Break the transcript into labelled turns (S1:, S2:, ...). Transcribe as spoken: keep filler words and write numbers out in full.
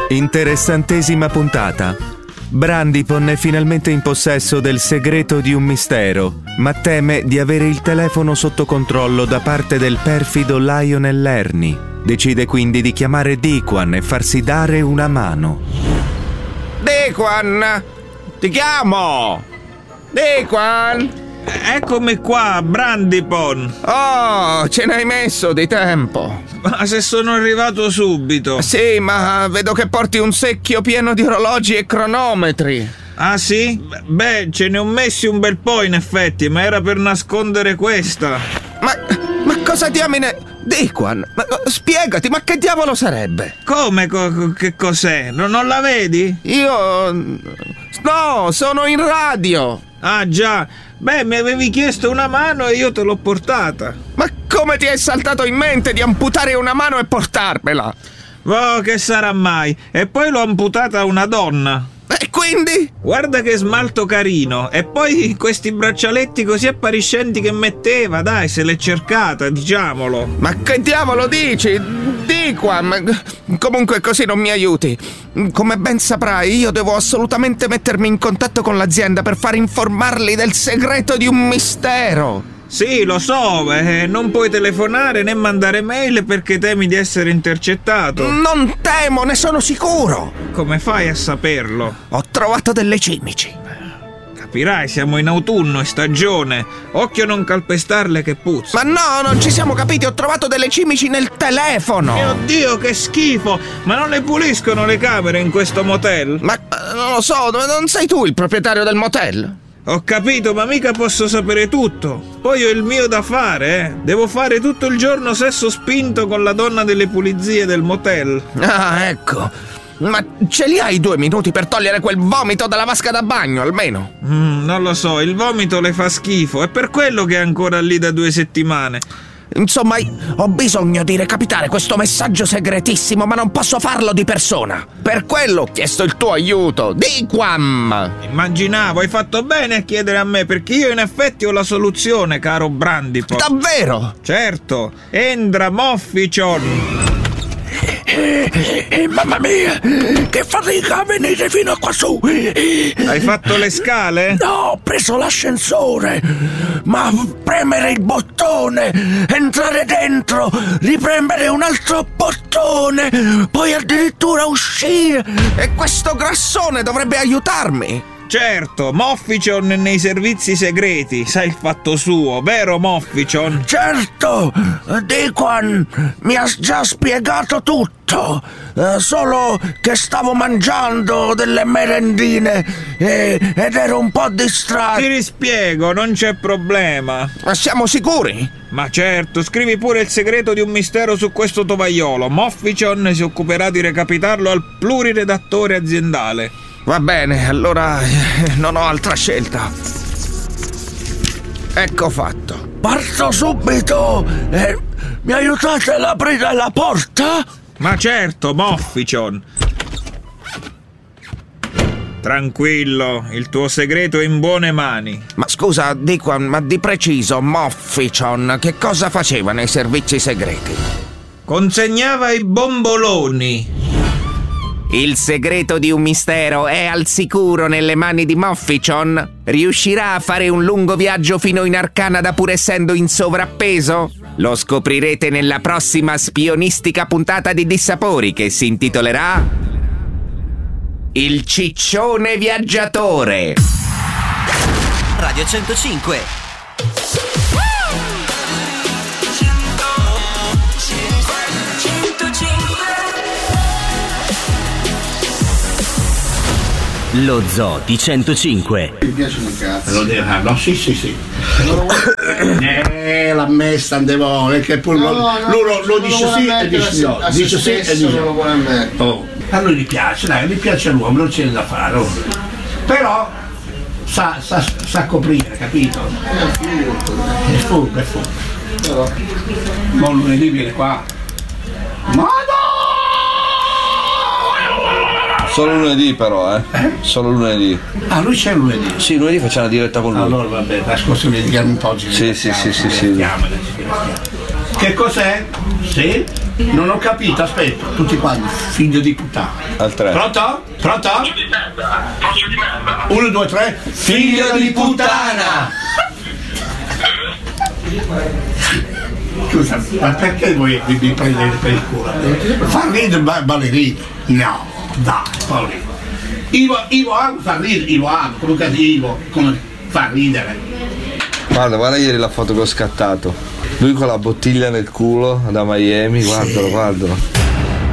S1: Interessantesima puntata. Brandipon è finalmente in possesso del segreto di un mistero, ma teme di avere il telefono sotto controllo da parte del perfido Lionel Ernie. Decide quindi di chiamare Dequan e farsi dare una mano.
S2: Dequan! Ti chiamo! Dequan!
S3: Eccomi qua, Brandipon.
S2: Oh, ce n'hai messo di tempo.
S3: Ma se sono arrivato subito.
S2: Sì, ma vedo che porti un secchio pieno di orologi e cronometri.
S3: Ah sì? Beh, ce ne ho messi un bel po' in effetti, ma era per nascondere questa.
S2: Ma, ma cosa diamine... Dequan, ma, spiegati, ma che diavolo sarebbe?
S3: Come? Co- che cos'è? Non, non la vedi?
S2: Io... No, sono in radio.
S3: Ah già, beh, mi avevi chiesto una mano e io te l'ho portata.
S2: Ma come ti è saltato in mente di amputare una mano e portarmela?
S3: Oh, che sarà mai? E poi l'ho amputata a una donna.
S2: E quindi?
S3: Guarda che smalto carino. E poi questi braccialetti così appariscenti che metteva, dai, se l'è cercata, diciamolo.
S2: Ma che diavolo dici? Dequan, comunque così non mi aiuti. Come ben saprai, io devo assolutamente mettermi in contatto con l'azienda per far informarli del segreto di un mistero.
S3: Sì, lo so, eh, non puoi telefonare né mandare mail perché temi di essere intercettato.
S2: Non temo, ne sono sicuro.
S3: Come fai a saperlo?
S2: Ho trovato delle cimici.
S3: Capirai, siamo in autunno, è stagione. Occhio a non calpestarle che puzza.
S2: Ma no, non ci siamo capiti, ho trovato delle cimici nel telefono.
S3: Mio Dio, che schifo! Ma non le puliscono le camere in questo motel?
S2: Ma non lo so, non sei tu il proprietario del motel?
S3: Ho capito, ma mica posso sapere tutto. Poi ho il mio da fare, eh. Devo fare tutto il giorno sesso spinto con la donna delle pulizie del motel.
S2: Ah, ecco. Ma ce li hai due minuti per togliere quel vomito dalla vasca da bagno, almeno?
S3: Mm, non lo so, il vomito le fa schifo. È per quello che è ancora lì da due settimane.
S2: Insomma, ho bisogno di recapitare questo messaggio segretissimo, ma non posso farlo di persona. Per quello ho chiesto il tuo aiuto, Dequan.
S3: Immaginavo, hai fatto bene a chiedere a me, perché io in effetti ho la soluzione, caro Brandipon.
S2: Davvero?
S3: Certo, Endra Mofficion.
S4: Eh, eh, eh, mamma mia, che fatica a venire fino a qua su.
S3: Hai fatto le scale?
S4: No, ho preso l'ascensore. Ma premere il bottone, entrare dentro, ripremere un altro bottone, poi addirittura uscire.
S2: E questo grassone dovrebbe aiutarmi.
S3: Certo, Mofficion nei servizi segreti, sa il fatto suo, vero Mofficion?
S4: Certo, Dequan mi ha già spiegato tutto, eh, solo che stavo mangiando delle merendine eh, ed ero un po' distratto.
S3: Ti rispiego, non c'è problema.
S2: Ma siamo sicuri?
S3: Ma certo, scrivi pure il segreto di un mistero su questo tovagliolo. Mofficion si occuperà di recapitarlo al pluriredattore aziendale.
S2: Va bene, allora eh, non ho altra scelta. Ecco fatto.
S4: Parto subito! Eh, mi aiutate ad aprire la porta?
S3: Ma certo, Mofficion. Tranquillo, il tuo segreto è in buone mani.
S2: Ma scusa, Dequan, ma di preciso, Mofficion, che cosa faceva nei servizi segreti?
S3: Consegnava i bomboloni.
S2: Il segreto di un mistero è al sicuro nelle mani di Mofficion? Riuscirà a fare un lungo viaggio fino in Arcanada pur essendo in sovrappeso? Lo scoprirete nella prossima spionistica puntata di Dissapori, che si intitolerà Il ciccione viaggiatore.
S5: Radio centocinque.
S6: Lo Zoo di centocinque.
S7: Mi piace un cazzo. Lo devo farlo, sì, sì, sì. Eh, l'ha messa andevo, perché poi no, lo, no, lui lo, lo dice sì e dice no. Dice sì e dice no. Oh. A lui gli piace, dai, gli piace l'uomo, non c'è da fare. Oh. Però sa, sa, sa coprire, capito? È furbo, è furbo. Ma lunedì viene qua. Madonna!
S8: Solo lunedì però, eh? eh? Solo lunedì.
S7: Ah, lui c'è lunedì?
S8: Sì, lunedì facciamo una diretta con lui.
S7: Allora vabbè, la scorsa dedichiamo un po'.
S8: Sì, sì, sì, sì, sì.
S7: Che cos'è? Sì? Non ho capito, aspetta, tutti quanti, figlio di puttana.
S8: Al tre.
S7: Pronto? Pronto? Uno, due, tre.
S8: Figlio di puttana!
S7: Scusa, ma perché voi vi, vi prendete per il culo? Fa ridere ba- ballerino? No, dai, Paolino. Ivo, Ivo Amo fa ridere, Ivo Amo, comunque Ivo, come fa ridere.
S8: Guarda, guarda ieri la foto che ho scattato. Lui con la bottiglia nel culo da Miami, guardalo, guardalo.